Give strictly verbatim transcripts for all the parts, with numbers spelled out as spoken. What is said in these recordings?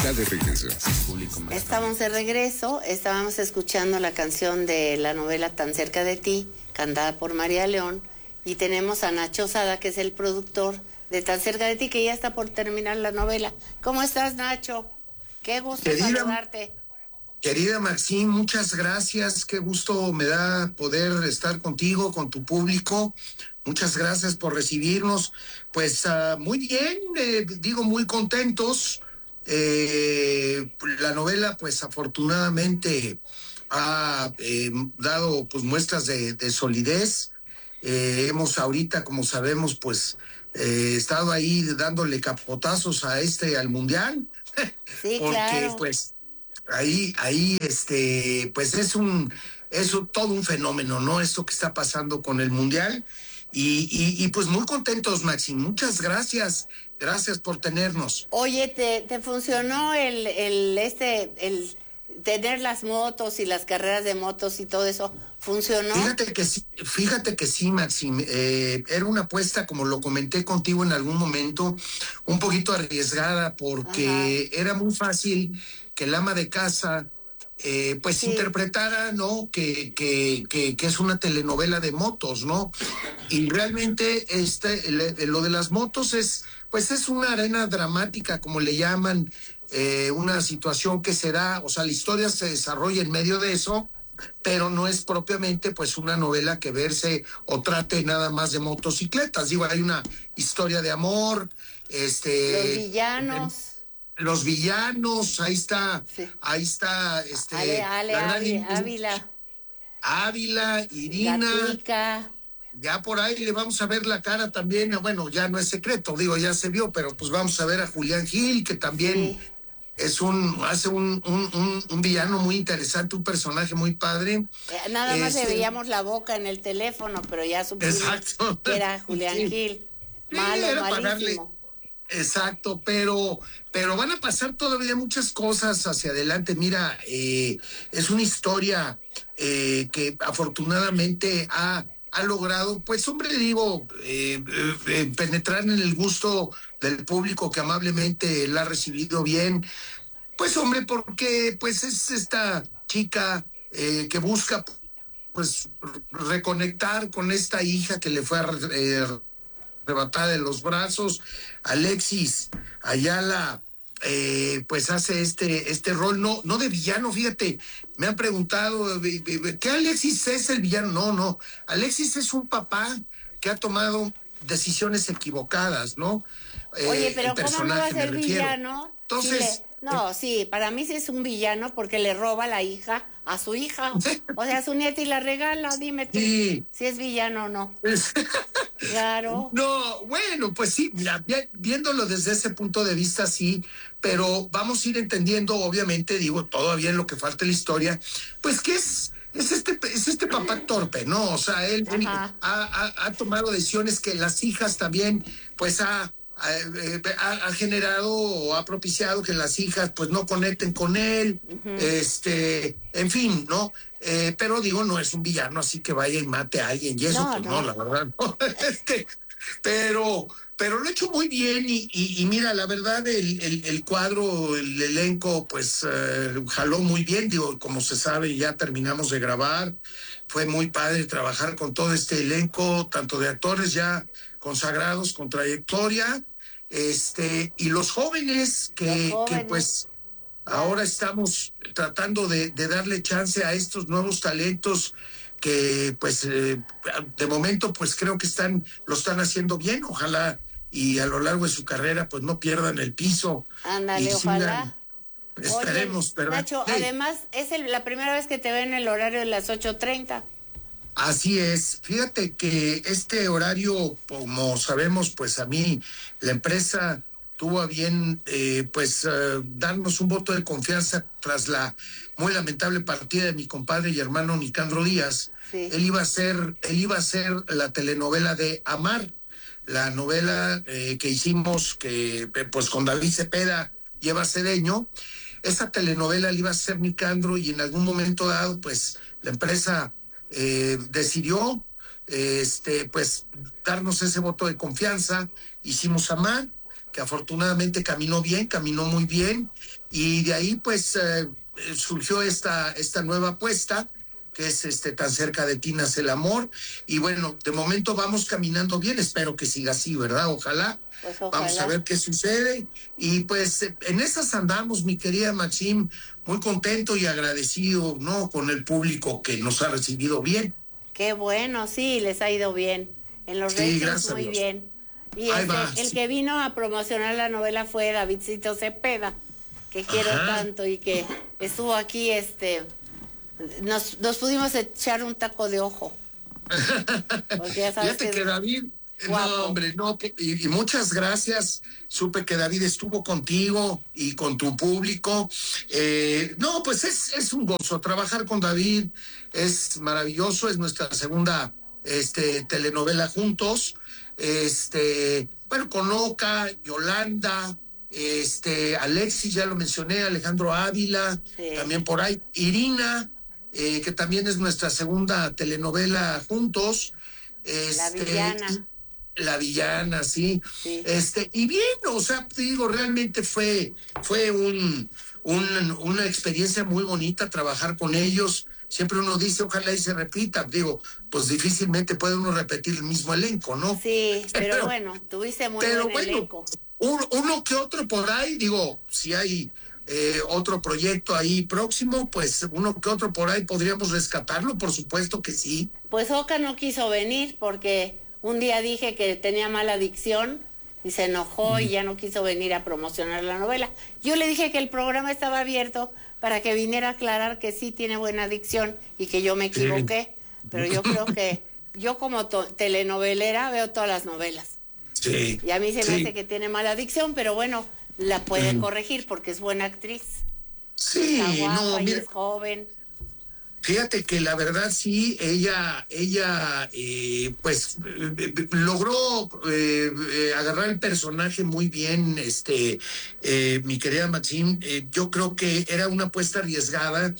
está de regreso. Estamos de regreso, estábamos escuchando la canción de la novela Tan cerca de ti, cantada por María León, y tenemos a Nacho Sada, que es el productor de Tan cerca de ti, que ya está por terminar la novela. ¿Cómo estás, Nacho? Qué gusto Querida, saludarte. Querida Maxine, muchas gracias, qué gusto me da poder estar contigo, con tu público. Muchas gracias por recibirnos. Pues uh, muy bien, eh, digo, muy contentos. Eh, la novela, pues afortunadamente ha eh, dado pues muestras de, de solidez. Eh, hemos ahorita, como sabemos, pues eh, estado ahí dándole capotazos a este, al Mundial. Sí, Porque claro. pues ahí, ahí, este, pues es un, es un, todo un fenómeno, ¿no? Esto que está pasando con el Mundial. Y, y, y pues muy contentos, Maxi. Muchas gracias. Gracias por tenernos. Oye, ¿te, te funcionó el, el, este, el tener las motos y las carreras de motos y todo eso? ¿Funcionó? Fíjate que sí, fíjate que sí, Maxim. Eh, era una apuesta, como lo comenté contigo en algún momento, un poquito arriesgada, porque Ajá. era muy fácil que el ama de casa eh, pues sí. interpretara, ¿no? Que, que, que, que es una telenovela de motos, ¿no? Y realmente este, le, lo de las motos es, pues es una arena dramática, como le llaman, eh, una situación que se da, o sea, la historia se desarrolla en medio de eso, pero no es propiamente pues una novela que verse o trate nada más de motocicletas. Digo, hay una historia de amor, este... Los villanos... Los villanos, ahí está, sí. ahí está, este... Ale, Ale, Ávila, Ávila. Ávila, Irina. Gatica. Ya por ahí le vamos a ver la cara también, bueno, ya no es secreto, digo, ya se vio, pero pues vamos a ver a Julián Gil, que también sí. es un, hace un, un, un, un villano muy interesante, un personaje muy padre. Eh, nada más este... le veíamos la boca en el teléfono, pero ya supimos Exacto. que era Julián sí. Gil. Malo, sí, malísimo. Exacto, pero pero van a pasar todavía muchas cosas hacia adelante. Mira, eh, es una historia eh, que afortunadamente ha, ha logrado, pues hombre, digo, eh, eh, penetrar en el gusto del público que amablemente la ha recibido bien. Pues hombre, porque pues es esta chica eh, que busca pues reconectar con esta hija que le fue a... Eh, arrebatada de los brazos. Alexis Ayala eh, pues hace este este rol no no de villano. Fíjate, me han preguntado ¿qué Alexis es el villano? No, no, Alexis es un papá que ha tomado decisiones equivocadas, ¿no? Oye, pero eh, ¿cómo no va a ser villano? Entonces, sí le... no, eh... sí, para mí sí es un villano porque le roba la hija a su hija, o sea, a su nieta y la regala. Dime tú sí. si es villano o no. Claro. No, bueno, pues sí, mira, viéndolo desde ese punto de vista, sí, pero vamos a ir entendiendo, obviamente, digo, todavía en lo que falta la historia, pues que es, es este, es este papá torpe, ¿no? O sea, él ha, ha, ha tomado decisiones que las hijas también, pues ha, ha, ha generado o ha propiciado que las hijas, pues no conecten con él, uh-huh. este, en fin, ¿no? Eh, pero digo, no es un villano así que vaya y mate a alguien y eso, no, pues no, no la verdad, no. Este, pero, pero lo he hecho muy bien y, y, y mira, la verdad, el, el, el cuadro, el elenco, pues eh, jaló muy bien, digo, como se sabe, ya terminamos de grabar, fue muy padre trabajar con todo este elenco, tanto de actores ya consagrados, con trayectoria, este, y los jóvenes que, los jóvenes. que pues... Ahora estamos tratando de, de darle chance a estos nuevos talentos que, pues, eh, de momento, pues creo que están, lo están haciendo bien. Ojalá y a lo largo de su carrera, pues no pierdan el piso. Ándale, ojalá. Sigan, esperemos, Oye, pero. Nacho, hey. además, es el, la primera vez que te veo en el horario de las ocho treinta. Así es. Fíjate que este horario, como sabemos, pues a mí, la empresa tuvo a bien eh, pues uh, darnos un voto de confianza tras la muy lamentable partida de mi compadre y hermano Nicandro Díaz. Sí. Él iba a ser, él iba a ser la telenovela de Amar, la novela eh, que hicimos que pues con David Cepeda y Eva Cedeño. Esa telenovela la iba a hacer Nicandro y en algún momento dado pues la empresa eh, decidió eh, este pues darnos ese voto de confianza. Hicimos Amar. que afortunadamente caminó bien, caminó muy bien, y de ahí pues eh, surgió esta, esta nueva apuesta, que es este Tan cerca de ti nace el amor, y bueno, de momento vamos caminando bien, espero que siga así, ¿verdad? Ojalá. Pues ojalá. Vamos a ver qué sucede, y pues en esas andamos, mi querida Maxim, muy contento y agradecido, ¿no?, con el público que nos ha recibido bien. Qué bueno, sí, les ha ido bien. En los Sí, ratings muy bien. Y Ahí este, va, el sí. que vino a promocionar la novela fue Davidcito Cepeda, que quiero Ajá. tanto y que estuvo aquí, este, nos, nos pudimos echar un taco de ojo. Porque ya sabes Fíjate que que es David, guapo. no, hombre, no, que- y, y muchas gracias. Supe que David estuvo contigo y con tu público. Eh, no, pues es, es un gozo trabajar con David, es maravilloso, es nuestra segunda este, telenovela juntos. Este, bueno, con Oca, Yolanda, este, Alexis, ya lo mencioné, Alejandro Ávila, Sí. también por ahí, Irina, eh, que también es nuestra segunda telenovela juntos. La Este, villana. y- la villana, sí. Sí. Este, y bien, o sea, te digo, realmente fue, fue un, un, una experiencia muy bonita trabajar con ellos. Siempre uno dice, ojalá y se repita. Digo, pues difícilmente puede uno repetir el mismo elenco, ¿no? Sí, pero bueno, tuviste muy pero buen bueno, elenco. un- uno que otro por ahí, digo, si hay eh, otro proyecto ahí próximo, pues uno que otro por ahí podríamos rescatarlo, por supuesto que sí. Pues Oca no quiso venir porque un día dije que tenía mala adicción y se enojó y ya no quiso venir a promocionar la novela. Yo le dije que el programa estaba abierto para que viniera a aclarar que sí tiene buena adicción y que yo me equivoqué. Pero yo creo que yo como to- telenovelera veo todas las novelas. Sí. Y a mí se me sí. hace que tiene mala adicción, pero bueno, la puede Mm. corregir porque es buena actriz. Sí, Está guapa no, y mira, es joven. fíjate que la verdad sí, ella, ella, eh, pues eh, eh, logró eh, eh, agarrar el personaje muy bien, este, eh, mi querida Maxine. Eh, yo creo que era una apuesta arriesgada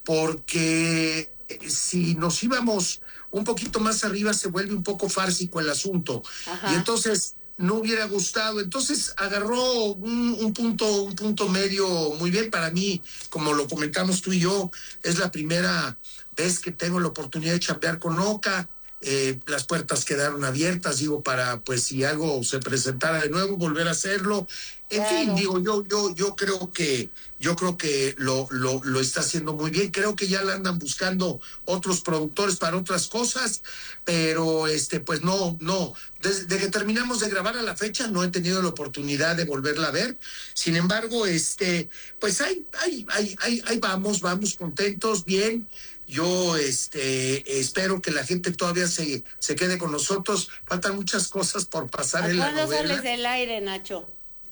porque eh, si nos íbamos un poquito más arriba se vuelve un poco fársico el asunto. Ajá. Y entonces no hubiera gustado. Entonces agarró un, un punto, un punto medio muy bien para mí, como lo comentamos tú y yo, es la primera vez que tengo la oportunidad de chambear con Oca. Eh, las puertas quedaron abiertas, digo, para pues si algo se presentara de nuevo, volver a hacerlo. En Claro. fin, digo, yo, yo, yo creo que, yo creo que lo, lo, lo está haciendo muy bien. Creo que ya la andan buscando otros productores para otras cosas, pero este, pues no, no. Desde que terminamos de grabar a la fecha, no he tenido la oportunidad de volverla a ver. Sin embargo, este, pues ahí, ahí, ahí, ahí, ahí vamos, vamos contentos, bien. Yo este, espero que la gente todavía se, se quede con nosotros. Faltan muchas cosas por pasar ¿A en la cuándo novela. sales del aire, Nacho?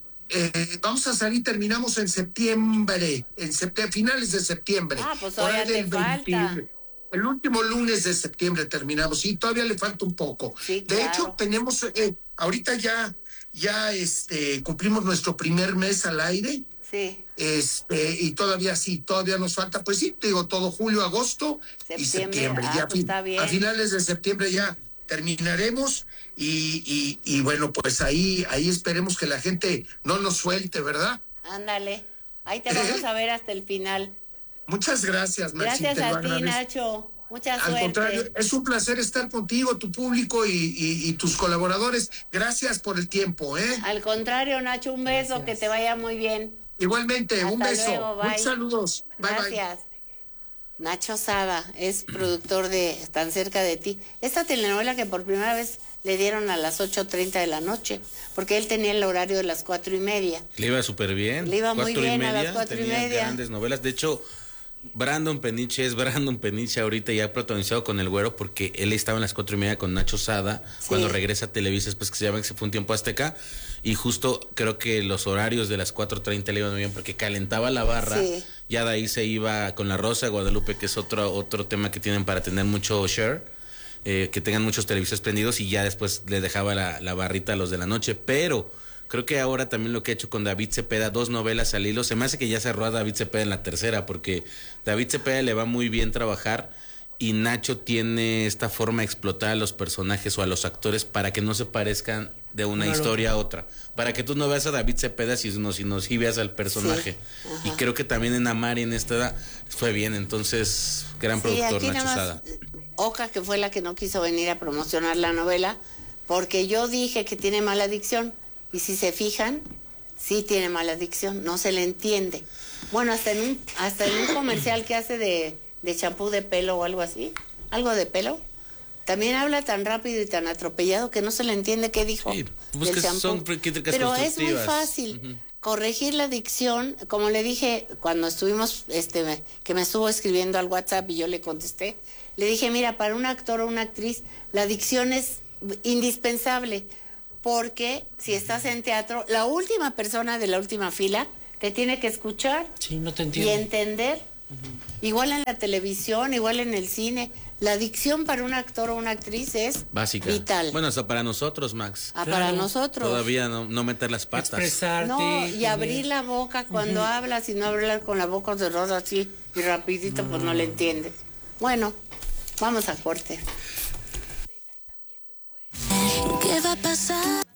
Eh, vamos a salir, terminamos en septiembre, en septiembre, finales de septiembre. Ah, pues Por todavía ahí te del falta. El último lunes de septiembre terminamos, sí, todavía le falta un poco. Sí, De claro. hecho, tenemos, eh, ahorita ya, ya este, cumplimos nuestro primer mes al aire. Sí, Este, y todavía sí, todavía nos falta, pues sí, te digo, todo julio, agosto y Septiembre, septiembre. ah, ya pues fin- está bien. a finales de septiembre ya terminaremos y, y, y bueno, pues ahí, ahí esperemos que la gente no nos suelte, ¿verdad? ándale. Ahí te ¿Eh? vamos a ver hasta el final. Muchas gracias, Maxi, Gracias te lo a ti, agradezco. Nacho. Mucha Al suerte. contrario, es un placer estar contigo, tu público y, y, y tus colaboradores. Gracias por el tiempo, ¿eh? Al contrario, Nacho, un beso, Gracias. que te vaya muy bien. Igualmente, un Hasta beso. luego, bye. Muchos saludos. Bye, bye. Gracias. Nacho Sada es productor de Tan cerca de ti. Esta telenovela que por primera vez le dieron a las ocho treinta de la noche, porque él tenía el horario de las cuatro y media. Le iba súper bien. Le iba muy Cuatro y bien a media, las cuatro y tenía media. grandes novelas. De hecho, Brandon Peniche es Brandon Peniche ahorita ya protagonizado con El Güero, porque él estaba en las cuatro y media con Nacho Sada, Sí. cuando regresa a Televisa, después que se llama que se fue un tiempo a Azteca, y justo creo que los horarios de las cuatro treinta le iban muy bien, porque calentaba la barra, Sí. ya de ahí se iba con La Rosa de Guadalupe, que es otro, otro tema que tienen para tener mucho share, eh, que tengan muchos televisores prendidos, y ya después le dejaba la, la barrita a los de la noche, pero creo que ahora también lo que ha hecho con David Cepeda, dos novelas al hilo, se me hace que ya cerró a David Cepeda en la tercera, porque David Cepeda le va muy bien trabajar y Nacho tiene esta forma de explotar a los personajes o a los actores para que no se parezcan de una claro. historia a otra. Para que tú no veas a David Cepeda, sino, sino sí veas al personaje. Sí. Y creo que también en Amari en esta edad fue bien. Entonces, gran sí, productor Nacho Sada. Oca, que fue la que no quiso venir a promocionar la novela, porque yo dije que tiene mala dicción. Y si se fijan, sí tiene mala dicción, no se le entiende. Bueno, hasta en un, hasta en un comercial que hace de, de champú de pelo o algo así, algo de pelo, también habla tan rápido y tan atropellado que no se le entiende qué dijo. Sí, pues del son Pero es muy fácil uh-huh. corregir la dicción, como le dije cuando estuvimos, este, que me estuvo escribiendo al WhatsApp y yo le contesté, le dije, mira, para un actor o una actriz, la dicción es indispensable, porque si estás en teatro, la última persona de la última fila te tiene que escuchar sí, no te y entender. Uh-huh. Igual en la televisión, igual en el cine, la dicción para un actor o una actriz es básica, vital. Bueno, hasta para nosotros, Max. Ah, claro. Para nosotros. Todavía no, no meter las patas. Expresarte. No, y abrir la boca cuando uh-huh. hablas y no hablar con la boca cerrada así y rapidito, uh-huh. pues no le entiendes. Bueno, vamos a corte. ¿Qué va a pasar?